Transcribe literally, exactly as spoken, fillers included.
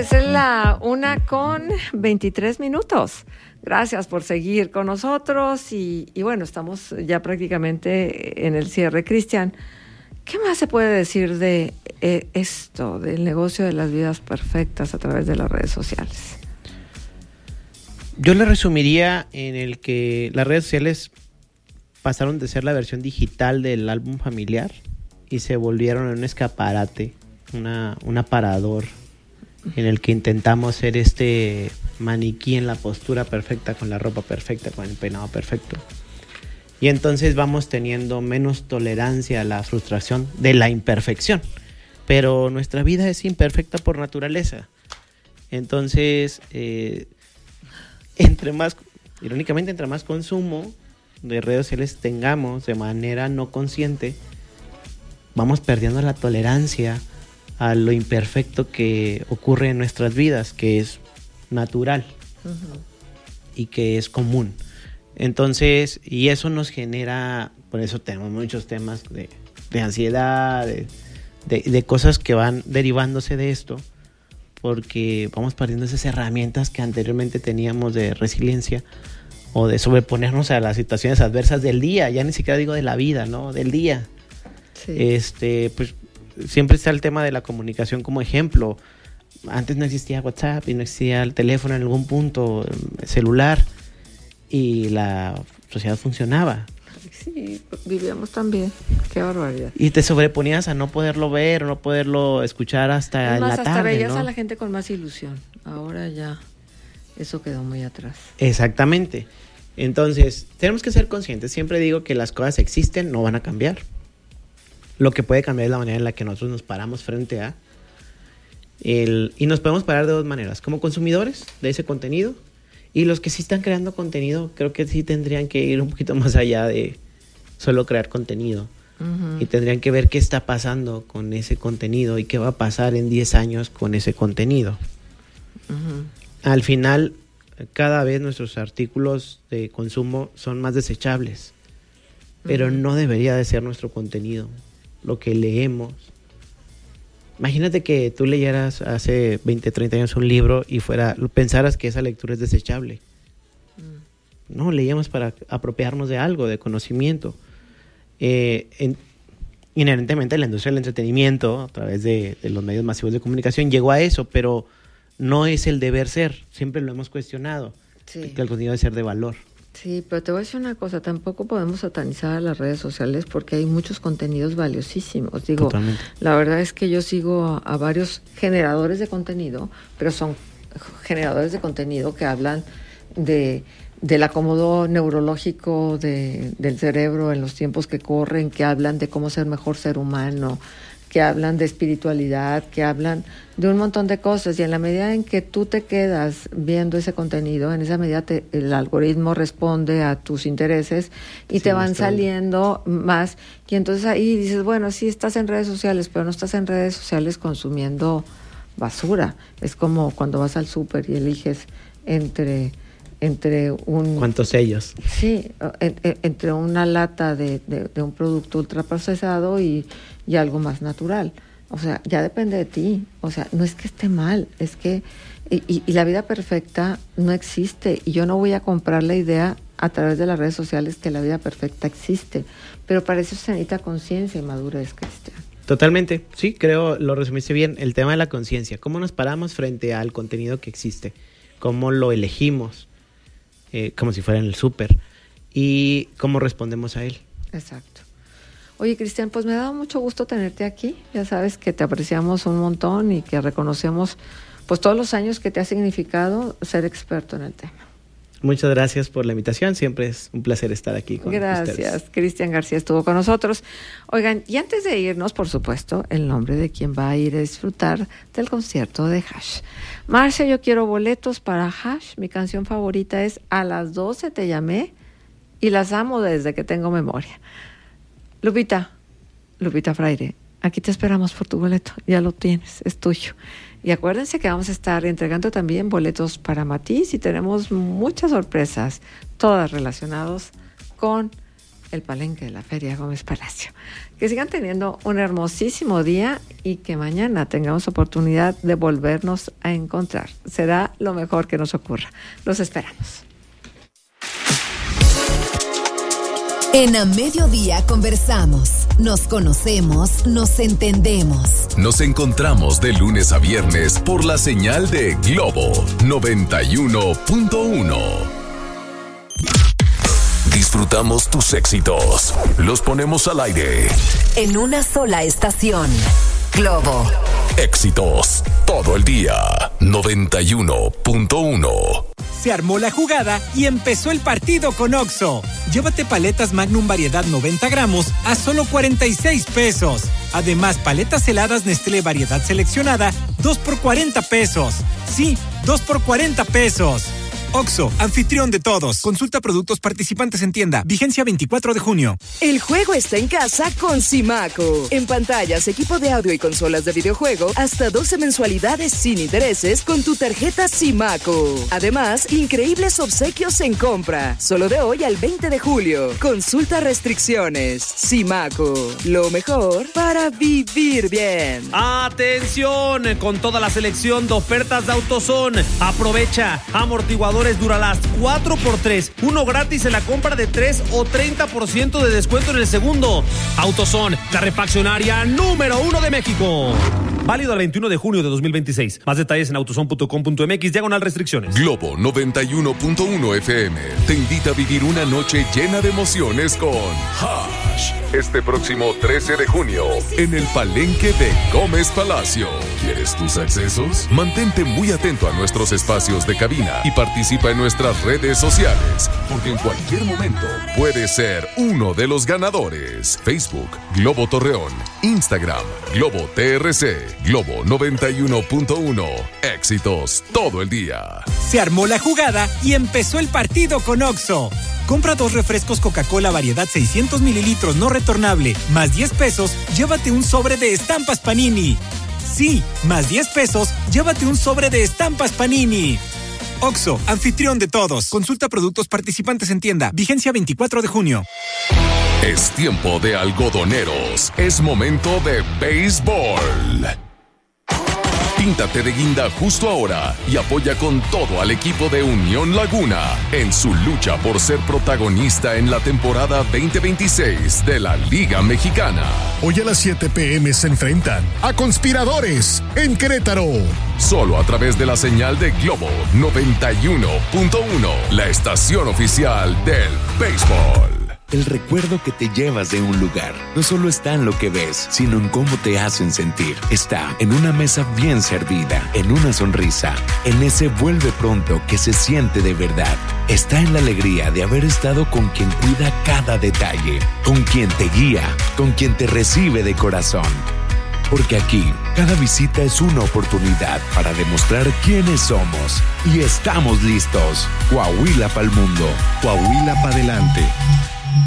Pues es la una con veintitrés minutos. Gracias por seguir con nosotros y, y bueno, estamos ya prácticamente en el cierre. Cristian, ¿qué más se puede decir de eh, esto, del negocio de las vidas perfectas a través de las redes sociales? Yo le resumiría en el que las redes sociales pasaron de ser la versión digital del álbum familiar y se volvieron en un escaparate, una, un aparador en el que intentamos ser este maniquí en la postura perfecta, con la ropa perfecta, con el peinado perfecto. Y entonces vamos teniendo menos tolerancia a la frustración de la imperfección. Pero nuestra vida es imperfecta por naturaleza. Entonces, eh, entre más, irónicamente, entre más consumo de redes sociales tengamos de manera no consciente, vamos perdiendo la tolerancia a lo imperfecto que ocurre en nuestras vidas, que es natural uh-huh. y que es común. Entonces, y eso nos genera, por eso tenemos muchos temas de, de ansiedad, de, de, de cosas que van derivándose de esto, porque vamos perdiendo esas herramientas que anteriormente teníamos de resiliencia o de sobreponernos a las situaciones adversas del día, ya ni siquiera digo de la vida, ¿no? Del día. Sí. Este, pues siempre está el tema de la comunicación como ejemplo. Antes no existía WhatsApp y no existía el teléfono en algún punto, celular, y la sociedad funcionaba. Sí, vivíamos tan bien. Qué barbaridad. Y te sobreponías a no poderlo ver, o no poderlo escuchar hasta es más, la hasta tarde, veías ¿no? a la gente con más ilusión. Ahora ya eso quedó muy atrás. Exactamente. Entonces, tenemos que ser conscientes. Siempre digo que las cosas existen, no van a cambiar. Lo que puede cambiar es la manera en la que nosotros nos paramos frente a el, y nos podemos parar de dos maneras, como consumidores de ese contenido, y los que sí están creando contenido, creo que sí tendrían que ir un poquito más allá de solo crear contenido. Uh-huh. Y tendrían que ver qué está pasando con ese contenido y qué va a pasar en diez años con ese contenido. Uh-huh. Al final, cada vez nuestros artículos de consumo son más desechables, uh-huh. pero no debería de ser nuestro contenido lo que leemos. Imagínate que tú leyeras hace veinte, treinta años un libro y fuera, pensaras que esa lectura es desechable. Mm. No, leíamos para apropiarnos de algo, de conocimiento. Eh, en, inherentemente la industria del entretenimiento, a través de, de los medios masivos de comunicación, llegó a eso, pero no es el deber ser. Siempre lo hemos cuestionado, sí. que el contenido debe ser de valor. Sí, pero te voy a decir una cosa, tampoco podemos satanizar a las redes sociales porque hay muchos contenidos valiosísimos. Digo, totalmente. La verdad es que yo sigo a, a varios generadores de contenido, pero son generadores de contenido que hablan de del acomodo neurológico de, del cerebro en los tiempos que corren, que hablan de cómo ser mejor ser humano, que hablan de espiritualidad, que hablan de un montón de cosas, y en la medida en que tú te quedas viendo ese contenido, en esa medida te, el algoritmo responde a tus intereses y sí, te van saliendo más, y entonces ahí dices, bueno, sí estás en redes sociales, pero no estás en redes sociales consumiendo basura. Es como cuando vas al súper y eliges entre entre un... ¿Cuántos sellos? Sí, en, en, entre una lata de, de, de un producto ultraprocesado y, y algo más natural. O sea, ya depende de ti. O sea, no es que esté mal, es que... Y, y, y la vida perfecta no existe. Y yo no voy a comprar la idea a través de las redes sociales que la vida perfecta existe. Pero para eso se necesita conciencia y madurez, Cristian. Totalmente. Sí, creo, lo resumiste bien. El tema de la conciencia. ¿Cómo nos paramos frente al contenido que existe? ¿Cómo lo elegimos? Eh, como si fuera en el súper, y cómo respondemos a él. Exacto. Oye, Cristian, pues me ha dado mucho gusto tenerte aquí. Ya sabes que te apreciamos un montón y que reconocemos pues todos los años que te ha significado ser experto en el tema. Muchas gracias por la invitación, siempre es un placer estar aquí con Gracias. ustedes. Gracias, Cristian García estuvo con nosotros. Oigan, y antes de irnos, por supuesto, el nombre de quien va a ir a disfrutar del concierto de Hash. Marcia, yo quiero boletos para Hash. Mi canción favorita es A las doce te llamé y las amo desde que tengo memoria. Lupita, Lupita Fraire, aquí te esperamos por tu boleto. Ya lo tienes, es tuyo. Y acuérdense que vamos a estar entregando también boletos para Matiz y tenemos muchas sorpresas, todas relacionadas con el Palenque de la Feria Gómez Palacio. Que sigan teniendo un hermosísimo día y que mañana tengamos oportunidad de volvernos a encontrar. Será lo mejor que nos ocurra. Los esperamos. En A Mediodía conversamos, nos conocemos, nos entendemos. Nos encontramos de lunes a viernes por la señal de Globo noventa y uno punto uno. Disfrutamos tus éxitos, los ponemos al aire. En una sola estación, Globo. Éxitos todo el día, noventa y uno punto uno. Se armó la jugada y empezó el partido con Oxxo. Llévate paletas Magnum variedad noventa gramos a solo cuarenta y seis pesos. Además, paletas heladas Nestlé variedad seleccionada, dos por cuarenta pesos. Sí, dos por cuarenta pesos. Oxxo, anfitrión de todos. Consulta productos participantes en tienda. Vigencia veinticuatro de junio. El juego está en casa con Simaco. En pantallas, equipo de audio y consolas de videojuego, hasta doce mensualidades sin intereses con tu tarjeta Simaco. Además, increíbles obsequios en compra. Solo de hoy al veinte de julio. Consulta restricciones. Simaco, lo mejor para vivir bien. ¡Atención! Con toda la selección de ofertas de AutoZone. Aprovecha amortiguador Duralast cuatro por tres, uno gratis en la compra de tres o treinta por ciento de descuento en el segundo. AutoZone, la refaccionaria número uno de México. Válido al veintiuno de junio de dos mil veintiséis. Más detalles en autozone punto com punto m x diagonal restricciones. Globo noventa y uno punto uno F M te invita a vivir una noche llena de emociones con Hash. Este próximo trece de junio en el Palenque de Gómez Palacio. ¿Quieres tus accesos? Mantente muy atento a nuestros espacios de cabina y participa en nuestras redes sociales, porque en cualquier momento puedes ser uno de los ganadores. Facebook, Globo Torreón. Instagram, Globo T R C. Globo noventa y uno punto uno. Éxitos todo el día. Se armó la jugada y empezó el partido con Oxxo. Compra dos refrescos Coca-Cola variedad seiscientos mililitros no retornable, más diez pesos, llévate un sobre de estampas Panini. Sí, más diez pesos, llévate un sobre de estampas Panini. Oxxo, anfitrión de todos. Consulta productos participantes en tienda. Vigencia veinticuatro de junio. Es tiempo de algodoneros. Es momento de béisbol. Píntate de guinda justo ahora y apoya con todo al equipo de Unión Laguna en su lucha por ser protagonista en la temporada veinte veintiséis de la Liga Mexicana. Hoy a las siete p.m. se enfrentan a Conspiradores en Querétaro. Solo a través de la señal de Globo noventa y uno punto uno, la estación oficial del béisbol. El recuerdo que te llevas de un lugar no solo está en lo que ves, sino en cómo te hacen sentir. Está en una mesa bien servida, en una sonrisa, en ese vuelve pronto que se siente de verdad. Está en la alegría de haber estado con quien cuida cada detalle, con quien te guía, con quien te recibe de corazón. Porque aquí, cada visita es una oportunidad para demostrar quiénes somos. Y estamos listos. Coahuila pa'l mundo. Coahuila pa' adelante.